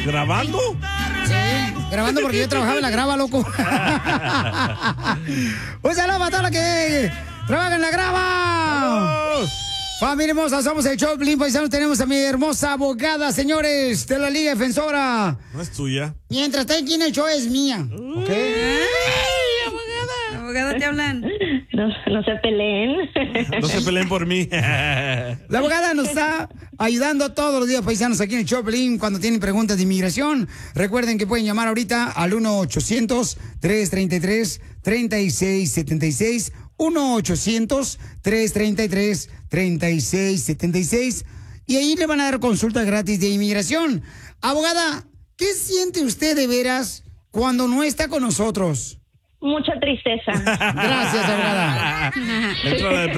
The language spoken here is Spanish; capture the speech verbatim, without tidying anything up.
¿Grabando? Sí, grabando porque yo trabajaba en la grava, loco. Un saludo para todos los que trabajan en la grava. Familia hermosa, somos el show de Piolín, paisanos. Tenemos a mi hermosa abogada, señores, de la Liga Defensora. No es tuya. Mientras está aquí en el show es mía. ¿Ok? Ay, abogada. Abogada, te hablan. No, no se peleen. No se peleen por mí. La abogada nos está ayudando todos los días, paisanos, aquí en el show de Piolín cuando tienen preguntas de inmigración. Recuerden que pueden llamar ahorita al uno ochocientos, tres treinta y tres, treinta y seis setenta y seis. uno ochocientos, tres treinta y tres, treinta y seis setenta y seis. Y ahí le van a dar consulta gratis de inmigración. Abogada, ¿qué siente usted de veras cuando no está con nosotros? Mucha tristeza. Gracias, abogada.